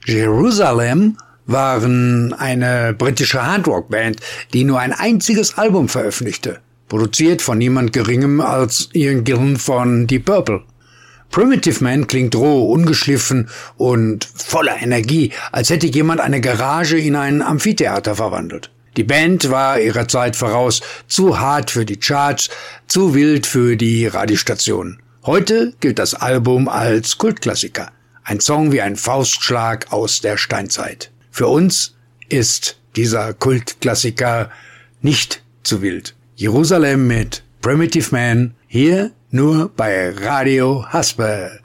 Jerusalem waren eine britische Hardrock-Band, die nur ein einziges Album veröffentlichte, produziert von niemand Geringem als Ian Gillan von Deep Purple. Primitive Man klingt roh, ungeschliffen und voller Energie, als hätte jemand eine Garage in ein Amphitheater verwandelt. Die Band war ihrer Zeit voraus, zu hart für die Charts, zu wild für die Radiostationen. Heute gilt das Album als Kultklassiker, ein Song wie ein Faustschlag aus der Steinzeit. Für uns ist dieser Kultklassiker nicht zu wild. Jerusalem mit Primitive Man, hier nur bei Radio Haspe.